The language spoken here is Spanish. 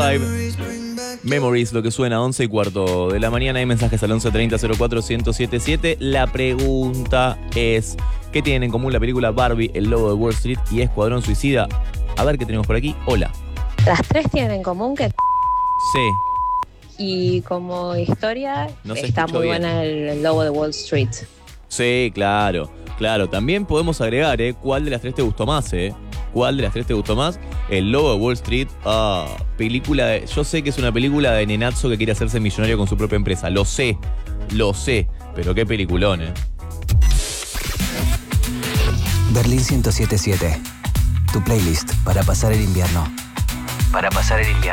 Five. Memories, lo que suena 11:15 de la mañana. Hay mensajes al 1130 04 1077. La pregunta es: ¿qué tienen en común la película Barbie, El Lobo de Wall Street y Escuadrón Suicida? A ver qué tenemos por aquí. Hola. Las tres tienen en común que... Sí. Y como historia, No se está escuchó muy bien. buena el Lobo de Wall Street. Sí, claro. Claro, también podemos agregar, ¿cuál de las tres te gustó más, ¿Cuál de las tres te gustó más? El Lobo de Wall Street. Película de... Yo sé que es una película de nenazo que quiere hacerse millonario con su propia empresa. Lo sé. Pero qué peliculón, Berlín 107.7. Tu playlist para pasar el invierno.